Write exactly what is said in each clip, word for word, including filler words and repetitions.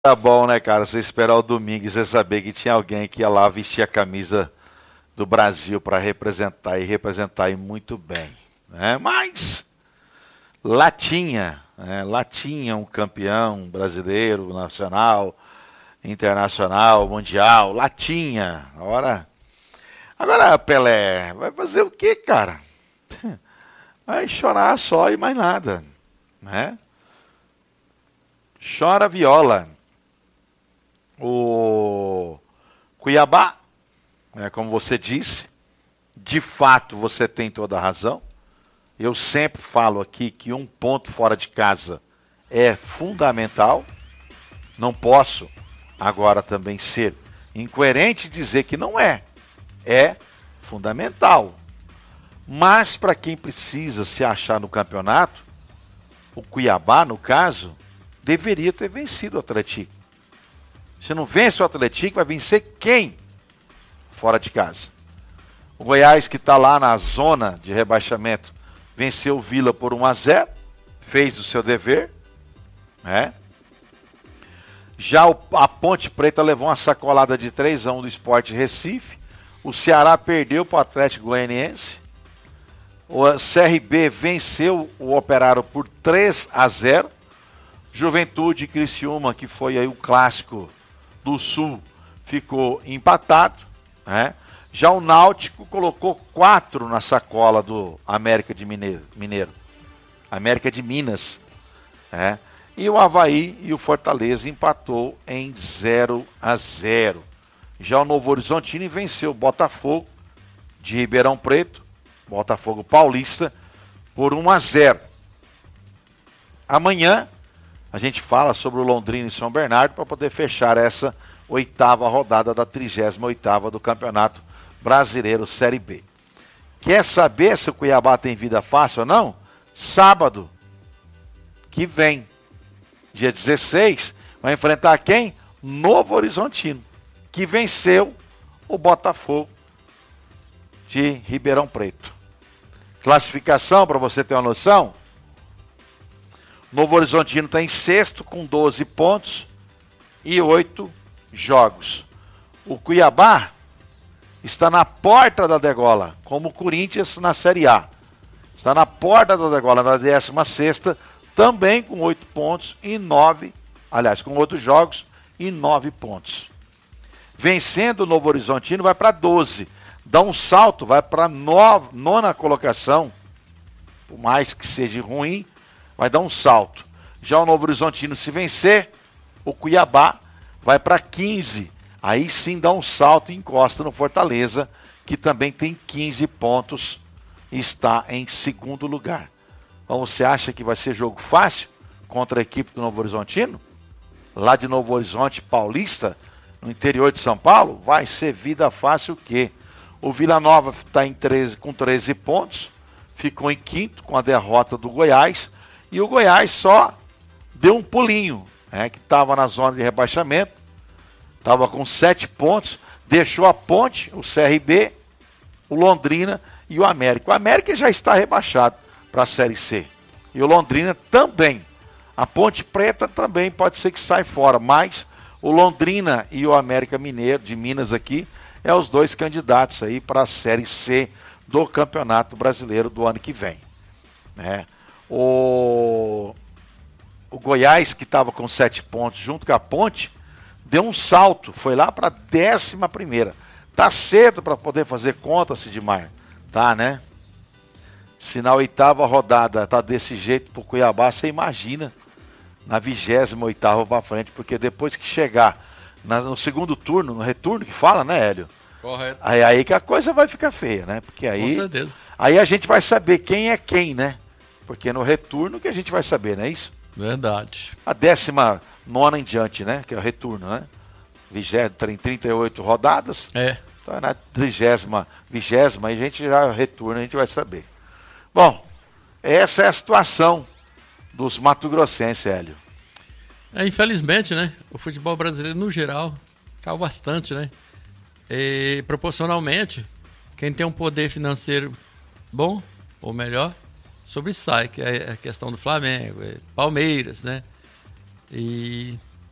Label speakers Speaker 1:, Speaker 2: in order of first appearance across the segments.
Speaker 1: Tá bom, né, cara? Você esperar o domingo e você saber que tinha alguém que ia lá vestir a camisa do Brasil para representar e representar e muito bem, né? Mas lá tinha, né? Lá tinha um campeão brasileiro, nacional, internacional, mundial, lá tinha. Agora, agora Pelé, vai fazer o quê, cara? Vai chorar só e mais nada, né? Chora viola. O Cuiabá, né, como você disse, de fato você tem toda a razão. Eu sempre falo aqui que um ponto fora de casa é fundamental. Não posso agora também ser incoerente e dizer que não é. É fundamental. Mas para quem precisa se achar no campeonato, o Cuiabá, no caso, deveria ter vencido o Atlético. Se não vence o Atlético, vai vencer quem? Fora de casa. O Goiás, que está lá na zona de rebaixamento, venceu o Vila por um a zero, fez o seu dever, né? Já o, a Ponte Preta levou uma sacolada de três a um do Sport Recife. O Ceará perdeu para o Atlético Goianiense. O C R B venceu o Operário por três a zero. Juventude e Criciúma, que foi aí o clássico do Sul, ficou empatado, né? Já o Náutico colocou quatro na sacola do América de Mineiro, Mineiro. América de Minas, né? E o Avaí e o Fortaleza empatou em zero a zero. Já o Novo Horizontino venceu o Botafogo de Ribeirão Preto, Botafogo Paulista, por um a zero. Amanhã a gente fala sobre o Londrina e São Bernardo para poder fechar essa oitava rodada da trigésima oitava do Campeonato Brasileiro Série B. Quer saber se o Cuiabá tem vida fácil ou não? Sábado que vem, dia dezesseis, vai enfrentar quem? Novo Horizontino, que venceu o Botafogo de Ribeirão Preto. Classificação, para você ter uma noção: Novo Horizontino está em sexto com doze pontos e oito jogos. O Cuiabá está na porta da degola, como o Corinthians na Série A. Está na porta da degola, na décima sexta, também com oito pontos e nove, aliás, com oito jogos e nove pontos. Vencendo o Novo Horizontino, vai para doze. Dá um salto, vai para a nona colocação, por mais que seja ruim, vai dar um salto. Já o Novo Horizontino, se vencer, o Cuiabá vai para quinze. Aí sim dá um salto e encosta no Fortaleza, que também tem quinze pontos e está em segundo lugar. Então você acha que vai ser jogo fácil contra a equipe do Novo Horizontino? Lá de Novo Horizonte Paulista, no interior de São Paulo, vai ser vida fácil o quê? O Vila Nova está em treze, com treze pontos, ficou em quinto com a derrota do Goiás. E o Goiás só deu um pulinho, né, que estava na zona de rebaixamento, estava com sete pontos, deixou a Ponte, o C R B, o Londrina e o América. O América já está rebaixado para a Série C. E o Londrina também. A Ponte Preta também pode ser que saia fora, mas o Londrina e o América Mineiro, de Minas aqui, é os dois candidatos aí para a Série C do Campeonato Brasileiro do ano que vem, né? O, o Goiás, que estava com sete pontos junto com a Ponte, deu um salto, foi lá para a décima primeira. Tá cedo para poder fazer conta, Sidmar? Tá, né? Se na oitava rodada tá desse jeito pro Cuiabá, você imagina na vigésima oitava para frente, porque depois que chegar na, no segundo turno, no retorno que fala, né, Hélio?
Speaker 2: Correto.
Speaker 1: Aí, aí que a coisa vai ficar feia, né? Porque aí,
Speaker 2: com certeza.
Speaker 1: Aí a gente vai saber quem é quem, né? Porque no retorno que a gente vai saber, não é isso?
Speaker 2: Verdade.
Speaker 1: A décima nona em diante, né? Que é o retorno, né? Vigésima, tem trinta e oito rodadas.
Speaker 2: É.
Speaker 1: Então na trigésima, vigésima, aí a gente já retorna, a gente vai saber. Bom, essa é a situação dos mato-grossenses, Hélio.
Speaker 2: É, infelizmente, né? O futebol brasileiro, no geral, caiu bastante, né? E, proporcionalmente, quem tem um poder financeiro bom, ou melhor, sobressai, que é a questão do Flamengo, Palmeiras, né? E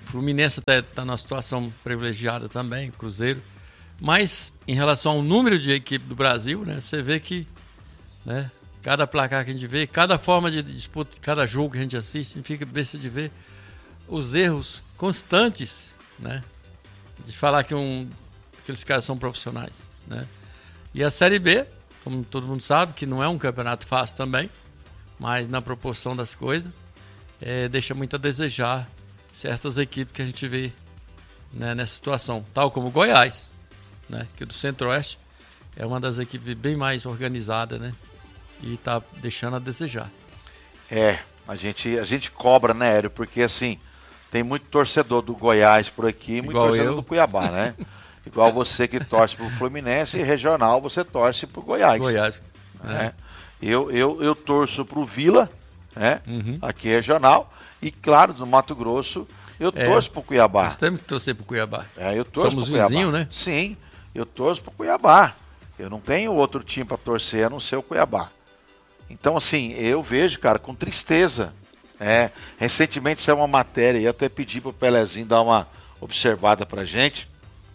Speaker 2: Fluminense está numa situação privilegiada também, Cruzeiro. Mas, em relação ao número de equipe do Brasil, né, você vê que, né, cada placar que a gente vê, cada forma de disputa, cada jogo que a gente assiste, a gente fica besta de ver os erros constantes, né, de falar que um, aqueles caras são profissionais. Né? E a Série B, como todo mundo sabe, que não é um campeonato fácil também, mas na proporção das coisas, é, deixa muito a desejar certas equipes que a gente vê, né, nessa situação, tal como o Goiás, né, que do Centro-Oeste é uma das equipes bem mais organizadas, né, e está deixando a desejar.
Speaker 1: É, a gente, a gente cobra, né, Hélio, porque assim, tem muito torcedor do Goiás por aqui, muito
Speaker 2: Igual
Speaker 1: torcedor
Speaker 2: eu.
Speaker 1: do Cuiabá, né? Igual você que torce pro Fluminense e regional você torce pro Goiás.
Speaker 2: Goiás.
Speaker 1: Né? Eu, eu, eu torço pro Vila, né?
Speaker 2: Uhum.
Speaker 1: Aqui regional, e claro, no Mato Grosso, eu
Speaker 2: É.
Speaker 1: torço pro Cuiabá.
Speaker 2: Nós temos que torcer pro Cuiabá.
Speaker 1: É, eu torço
Speaker 2: Somos
Speaker 1: pro Cuiabá.
Speaker 2: vizinhos, né?
Speaker 1: Sim, eu torço pro Cuiabá. Eu não tenho outro time para torcer a não ser o Cuiabá. Então, assim, eu vejo, cara, com tristeza. É, recentemente saiu uma matéria e até pedi pro Pelezinho dar uma observada pra gente,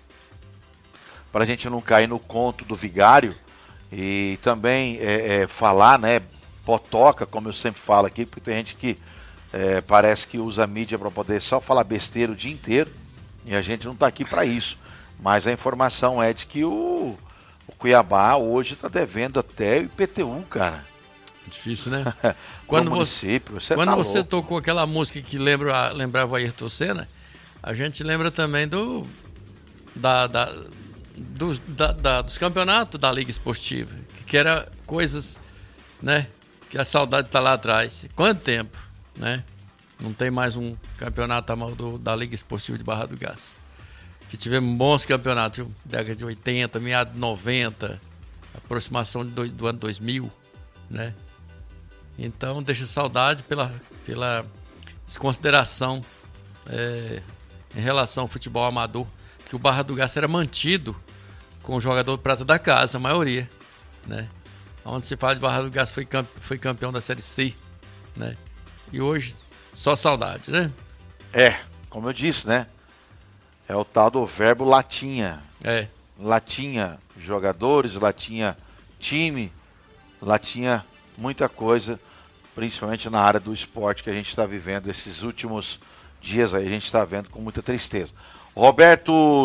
Speaker 1: pra gente não cair no conto do vigário e também é, é, falar, né, potoca, como eu sempre falo aqui, porque tem gente que é, parece que usa a mídia para poder só falar besteira o dia inteiro e a gente não tá aqui para isso. Mas a informação é de que o, o Cuiabá hoje tá devendo até o I P T U, cara.
Speaker 2: Difícil, né? Quando você,
Speaker 1: você,
Speaker 2: quando
Speaker 1: tá
Speaker 2: você
Speaker 1: louco.
Speaker 2: tocou aquela música que lembra, lembrava o Ayrton Senna, a gente lembra também do, da, da, do, da, da, dos campeonatos da Liga Esportiva, que, que era coisas, né, que a saudade está lá atrás. Quanto tempo, né? Não tem mais um campeonato do, da Liga Esportiva de Barra do Gás. Que tivemos bons campeonatos, viu? Década de oitenta, meados de noventa, aproximação de do, do ano dois mil, né? Então deixa saudade pela, pela desconsideração é, em relação ao futebol amador, que o Barra do Gás era mantido com o jogador prata da casa, a maioria, né? Onde se fala de Barra do Gás foi, campe, foi campeão da Série C, né? E hoje só saudade, né?
Speaker 1: É, como eu disse, né? É o tal do verbo latinha.
Speaker 2: É.
Speaker 1: Latinha jogadores, latinha time, latinha muita coisa, principalmente na área do esporte que a gente está vivendo esses últimos dias aí, a gente está vendo com muita tristeza. Roberto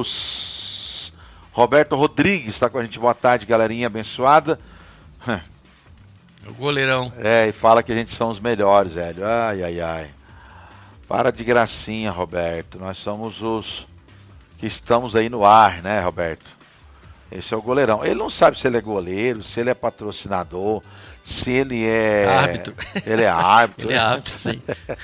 Speaker 1: Roberto Rodrigues está com a gente, boa tarde, galerinha abençoada.
Speaker 2: O goleirão.
Speaker 1: É, e fala que a gente são os melhores, velho. Ai, ai, ai. Para de gracinha, Roberto. Nós somos os que estamos aí no ar, né, Roberto? Esse é o goleirão. Ele não sabe se ele é goleiro, se ele é patrocinador, se ele é...
Speaker 2: Árbitro.
Speaker 1: Ele é árbitro.
Speaker 2: Ele é árbitro, sim.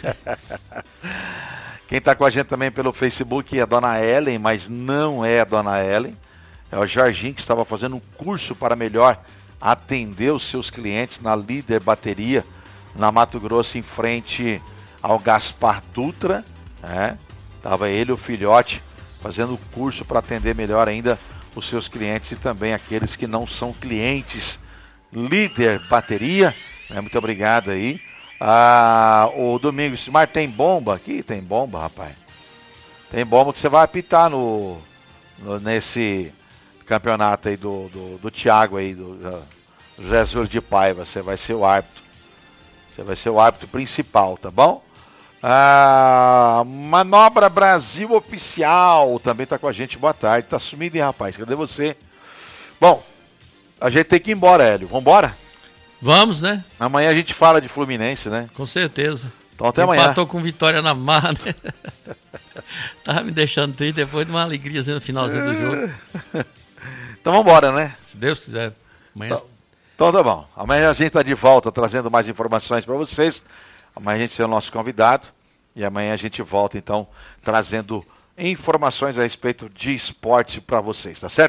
Speaker 1: Quem está com a gente também pelo Facebook é a Dona Ellen, mas não é a Dona Ellen. É o Jorginho, que estava fazendo um curso para melhor atender os seus clientes na Líder Bateria, na Mato Grosso, em frente ao Gaspar Dutra. Né? Tava ele e o filhote fazendo o curso para atender melhor ainda os seus clientes e também aqueles que não são clientes. Líder Bateria, né? Muito obrigado aí. Ah, o Domingos, mas tem bomba aqui? Tem bomba, rapaz. Tem bomba que você vai apitar no, no nesse campeonato aí do, do, do Thiago aí, do, do Jesus de Paiva. Você vai ser o árbitro. Você vai ser o árbitro principal, tá bom? Ah, Manobra Brasil Oficial também tá com a gente, boa tarde. Tá sumido, hein, rapaz? Cadê você? Bom, a gente tem que ir embora, Hélio. Vambora?
Speaker 2: Vamos, né?
Speaker 1: Amanhã a gente fala de Fluminense, né?
Speaker 2: Com certeza.
Speaker 1: Então até amanhã.
Speaker 2: Empatou com vitória na mar, né? Tava me deixando triste depois de uma alegriazinha no finalzinho do jogo.
Speaker 1: Então vambora, né?
Speaker 2: Se Deus quiser. Amanhã...
Speaker 1: Então, então tá bom. Amanhã a gente tá de volta trazendo mais informações para vocês. Amanhã a gente é o nosso convidado. E amanhã a gente volta, então, trazendo informações a respeito de esporte para vocês, tá certo?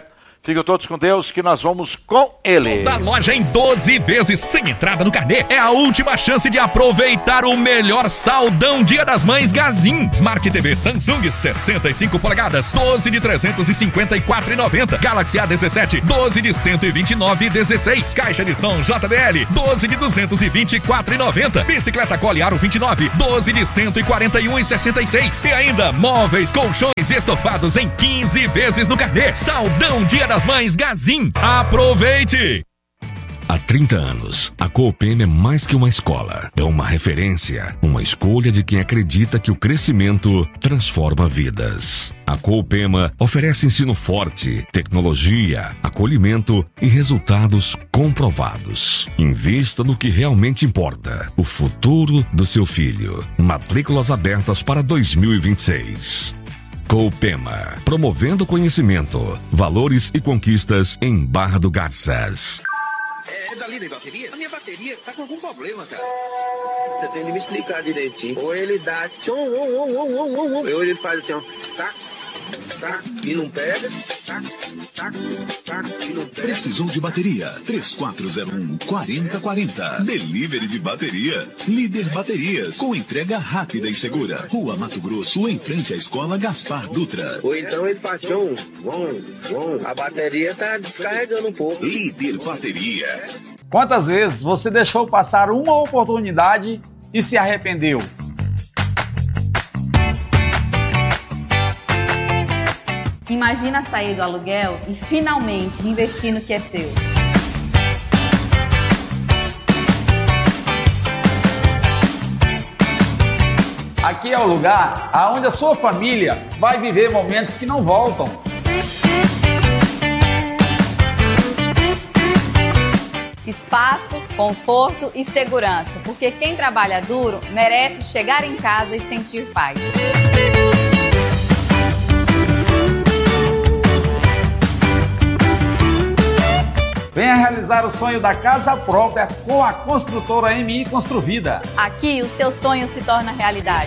Speaker 1: Fiquem todos com Deus, que nós vamos com ele.
Speaker 3: Da loja em doze vezes, sem entrada no carnê. É a última chance de aproveitar o melhor saldão Dia das Mães Gazin. Smart T V Samsung sessenta e cinco polegadas, doze de trezentos e cinquenta e quatro reais e noventa centavos. Galaxy A dezessete, doze de cento e vinte e nove reais e dezesseis centavos. Caixa de som J B L, doze de duzentos e vinte e quatro reais e noventa centavos. Bicicleta Cole Aro vinte e nove, doze de cento e quarenta e um reais e sessenta e seis centavos. E ainda móveis, colchões e estofados em quinze vezes no carnê. Saldão Dia das Mães Gazin. Aproveite!
Speaker 4: Há trinta anos, a Coopema é mais que uma escola. É uma referência, uma escolha de quem acredita que o crescimento transforma vidas. A Coopema oferece ensino forte, tecnologia, acolhimento e resultados comprovados. Invista no que realmente importa, o futuro do seu filho. Matrículas abertas para dois mil e vinte e seis. Coopema, promovendo conhecimento, valores e conquistas em Barra do Garças.
Speaker 5: É da Líder Baterias? A minha bateria tá com algum problema, cara. Você tem que me explicar direitinho. Ou ele dá tchom, ou, ou, ou, ou, ou, ou ele faz assim, ó, tá, tá, e não pega, tá, tá, tá, e não pega.
Speaker 6: Precisou de bateria? três quatro zero um, quatro zero quatro zero. Delivery de bateria. Líder Baterias, com entrega rápida e segura. Rua Mato Grosso, em frente à Escola Gaspar Dutra.
Speaker 5: Ou então ele faz tchom, vom, vom. A bateria tá descarregando um pouco.
Speaker 6: Líder Bateria.
Speaker 7: Quantas vezes você deixou passar uma oportunidade e se arrependeu?
Speaker 8: Imagina sair do aluguel e finalmente investir no que é seu.
Speaker 7: Aqui é o lugar onde a sua família vai viver momentos que não voltam.
Speaker 8: Espaço, conforto e segurança, porque quem trabalha duro merece chegar em casa e sentir paz.
Speaker 7: Venha realizar o sonho da casa própria com a construtora M I Construvida.
Speaker 8: Aqui o seu sonho se torna realidade.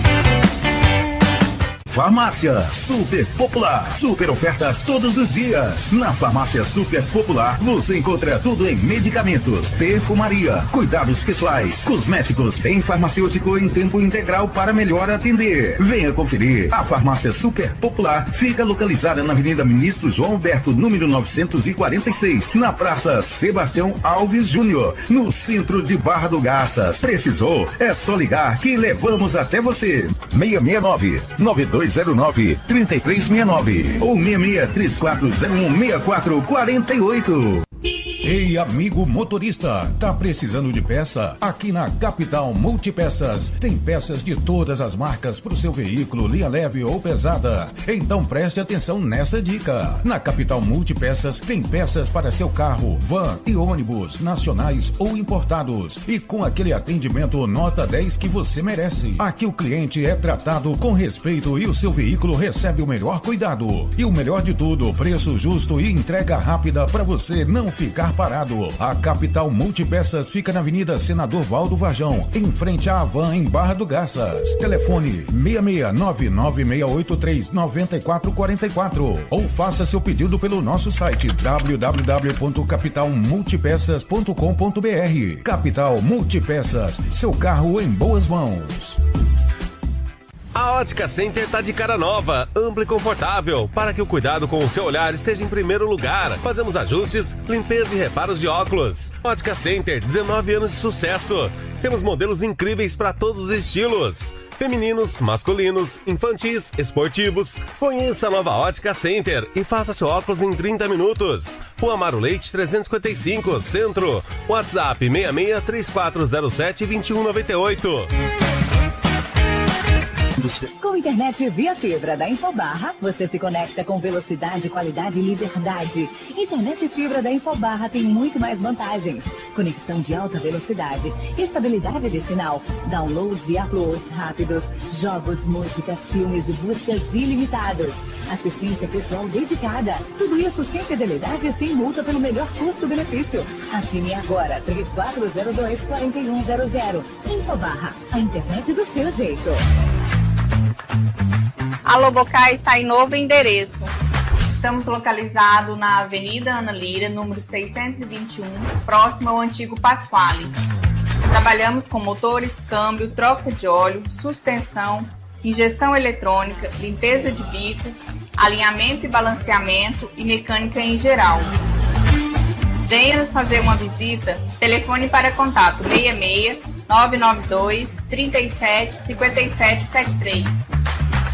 Speaker 6: Farmácia Super Popular. Super ofertas todos os dias. Na Farmácia Super Popular você encontra tudo em medicamentos, perfumaria, cuidados pessoais, cosméticos, em farmacêutico em tempo integral para melhor atender. Venha conferir. A Farmácia Super Popular fica localizada na Avenida Ministro João Alberto, número novecentos e quarenta e seis, na Praça Sebastião Alves Júnior, no centro de Barra do Garças. Precisou? É só ligar que levamos até você. seis seis nove, nove dois zero nove, três três seis nove ou seis seis três quatro zero um, seis quatro quatro oito.
Speaker 9: Ei, amigo motorista, tá precisando de peça? Aqui na Capital Multipeças tem peças de todas as marcas para o seu veículo, linha leve ou pesada. Então preste atenção nessa dica. Na Capital Multipeças tem peças para seu carro, van e ônibus, nacionais ou importados. E com aquele atendimento nota dez que você merece. Aqui o cliente é tratado com respeito e o seu veículo recebe o melhor cuidado. E o melhor de tudo, preço justo e entrega rápida para você não ficar parado. A Capital Multipeças fica na Avenida Senador Valdo Varjão, em frente à Havan, em Barra do Garças. Telefone seis seis nove nove seis oito três nove quatro quatro quatro ou faça seu pedido pelo nosso site w w w ponto capital multipeças ponto com ponto b r. Capital Multipeças, seu carro em boas mãos.
Speaker 10: A Ótica Center tá de cara nova, ampla e confortável, para que o cuidado com o seu olhar esteja em primeiro lugar. Fazemos ajustes, limpeza e reparos de óculos. Ótica Center, dezenove anos de sucesso. Temos modelos incríveis para todos os estilos. Femininos, masculinos, infantis, esportivos. Conheça a nova Ótica Center e faça seu óculos em trinta minutos. Rua Amaro Leite trezentos e cinquenta e cinco, Centro. WhatsApp seis seis três quatro zero sete dois um nove oito.
Speaker 11: Com internet via fibra da Infobarra, você se conecta com velocidade, qualidade e liberdade. Internet fibra da Infobarra tem muito mais vantagens. Conexão de alta velocidade, estabilidade de sinal, downloads e uploads rápidos, jogos, músicas, filmes e buscas ilimitados. Assistência pessoal dedicada. Tudo isso sem fidelidade e sem multa pelo melhor custo-benefício. Assine agora três quatro zero dois, quatro um zero zero. Infobarra, a internet do seu jeito.
Speaker 12: A Lobocá está em novo endereço.
Speaker 8: Estamos localizados na Avenida Ana Lira, número seiscentos e vinte e um, próximo ao antigo Pasquale. Trabalhamos com motores, câmbio, troca de óleo, suspensão, injeção eletrônica, limpeza de bico, alinhamento e balanceamento e mecânica em geral. Venha nos fazer uma visita. Telefone para contato seis seis, nove nove dois, três sete, cinco sete sete três.